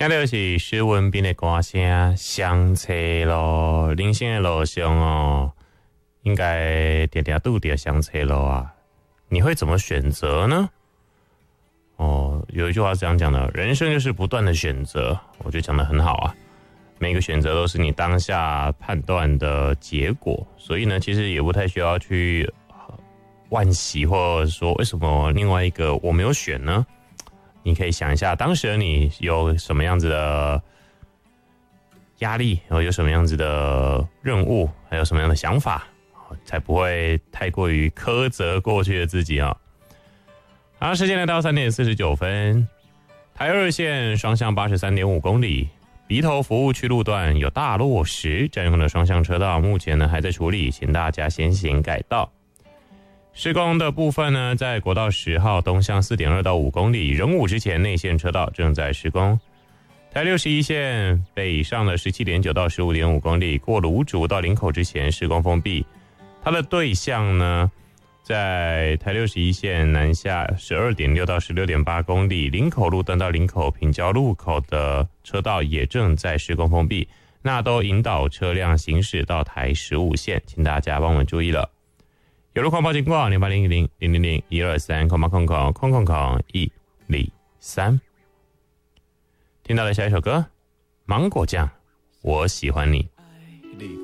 听到是施文彬的歌声，上车咯，人生的路上哦，应该点点拄着上车路啊，你会怎么选择呢？哦，有一句话是这样讲的，人生就是不断的选择，我觉得讲得很好啊。每个选择都是你当下判断的结果，所以呢，其实也不太需要去惋惜，或者说为什么另外一个我没有选呢？你可以想一下，当时的你有什么样子的压力，然后有什么样子的任务，还有什么样的想法，才不会太过于苛责过去的自己啊。好，时间来到3点49分，台二线双向83.5公里，鼻头服务区路段有大落石，占用的双向车道目前呢还在处理，请大家先行改道。施工的部分呢，在国道10号东向4.2到5公里，仁武之前内线车道正在施工。台61线北上的17.9到15.5公里，过芦竹到林口之前施工封闭。它的对向呢，在台61线南下12.6到16.8公里，林口路段到林口平交路口的车道也正在施工封闭，那都引导车辆行驶到台15线，请大家帮我们注意了。有路况报警过0800-000-123，听到的下一首歌，芒果酱，我喜欢你。